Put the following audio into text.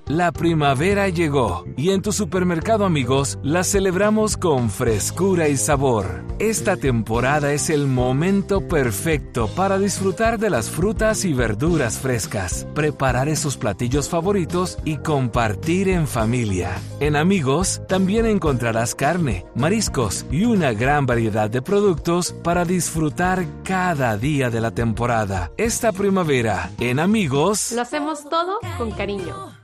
La primavera llegó y en tu supermercado, amigos, la celebramos con frescura y sabor. Esta temporada es el momento perfecto para disfrutar de las frutas y verduras frescas, preparar esos platillos favoritos y compartir en familia. En Amigos también encontrarás carne, mariscos y una gran variedad de productos para disfrutar cada día de la temporada. Esta primavera, en Amigos, lo hacemos todo con cariño.